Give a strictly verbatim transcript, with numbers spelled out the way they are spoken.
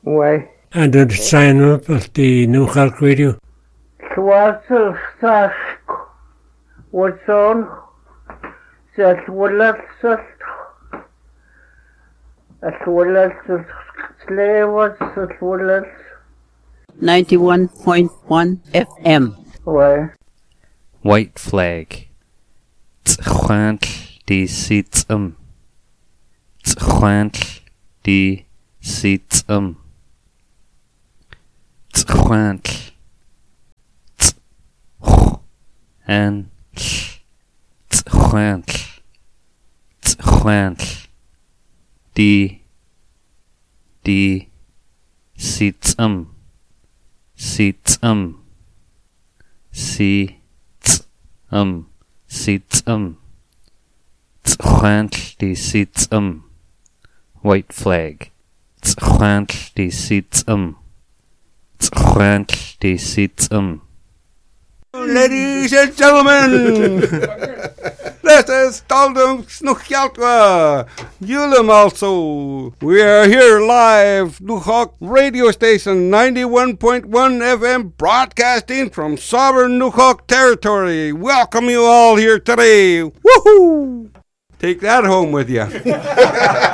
Why? And did sign up at the New York Radio? Schwarzel Sask. What's on? That will at That will at Slavers, that will at ninety-one point one F M. Why? White Flag. Tchwantl di sitsum. Tchwantl di sitsum. Tchwantl. Tch. And Tchwantl. Tchwantl. Di. Di. Sitsum. Sitsum. Si. Um, sitsum. Tchwantl di sitsum. White Flag. Tchwantl di sitsum. Tchwantl di sitsum. Ladies and gentlemen, this is Staldum Snuchjaltwa, Ulam also. We are here live, Nuhawk radio station ninety-one point one F M, broadcasting from sovereign Nuhawk territory. Welcome you all here today. Woohoo! Take that home with you.